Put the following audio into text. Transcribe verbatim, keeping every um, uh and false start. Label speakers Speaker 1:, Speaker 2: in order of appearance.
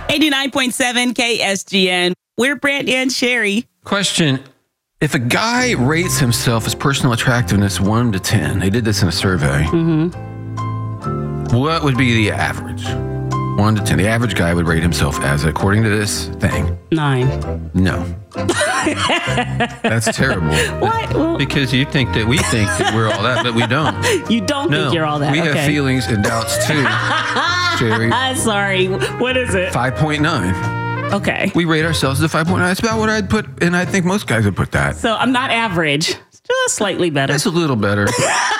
Speaker 1: eighty-nine point seven K S G N. We're Brandy and Sherry.
Speaker 2: Question. If a guy rates himself as personal attractiveness one to ten, they did this in a survey, mm-hmm. what would be the average? one to ten. The average guy would rate himself as, according to this thing.
Speaker 1: Nine.
Speaker 2: No. That's terrible.
Speaker 1: What? Well,
Speaker 2: because you think that we think that we're all that, but we don't.
Speaker 1: You don't
Speaker 2: no,
Speaker 1: think you're all that.
Speaker 2: We
Speaker 1: okay.
Speaker 2: have feelings and doubts too, Sherry.
Speaker 1: I'm sorry. What is it?
Speaker 2: five point nine.
Speaker 1: Okay.
Speaker 2: We rate ourselves as a five point nine. That's about what I'd put, and I think most guys would put that.
Speaker 1: So I'm not average. Just slightly better.
Speaker 2: That's a little better.